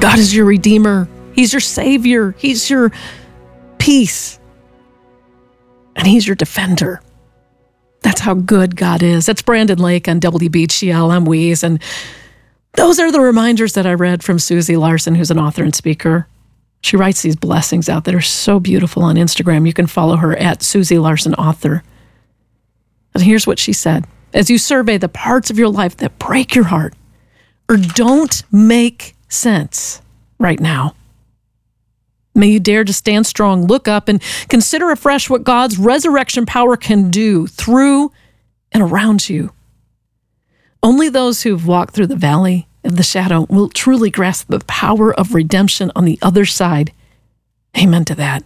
God is your Redeemer. He's your Savior. He's your peace. And He's your defender. That's how good God is. That's Brandon Lake on WBGL. I'm Weeze. And those are the reminders that I read from Susie Larson, who's an author and speaker. She writes these blessings out that are so beautiful on Instagram. You can follow her at Susie Larson Author. And here's what she said. As you survey the parts of your life that break your heart or don't make sense right now, may you dare to stand strong, look up, and consider afresh what God's resurrection power can do through and around you. Only those who've walked through the valley of the shadow will truly grasp the power of redemption on the other side. Amen to that.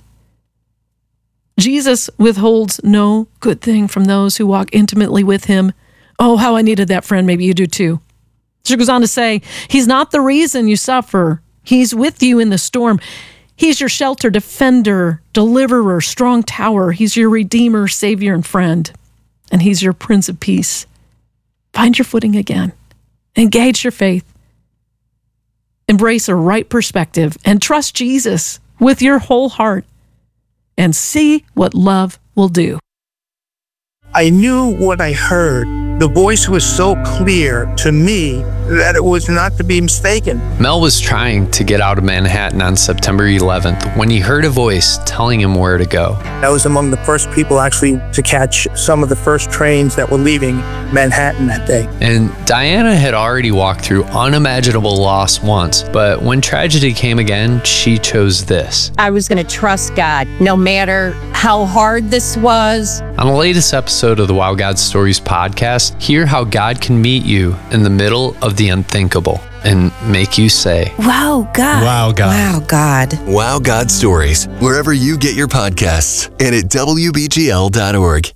Jesus withholds no good thing from those who walk intimately with Him. Oh, how I needed that friend. Maybe you do too. She goes on to say, He's not the reason you suffer. He's with you in the storm. He's your shelter, defender, deliverer, strong tower. He's your Redeemer, Savior, and friend. And He's your Prince of Peace. Find your footing again. Engage your faith. Embrace a right perspective and trust Jesus with your whole heart and see what love will do. I knew what I heard. The voice was so clear to me that it was not to be mistaken. Mel was trying to get out of Manhattan on September 11th when he heard a voice telling him where to go. I was among the first people actually to catch some of the first trains that were leaving Manhattan that day. And Diana had already walked through unimaginable loss once, but when tragedy came again, she chose this. I was going to trust God, no matter how hard this was. On the latest episode of the Wow God Stories podcast, hear how God can meet you in the middle of the unthinkable and make you say, Wow, God. Wow, God. Wow, God. Wow God Stories, wherever you get your podcasts and at WBGL.org.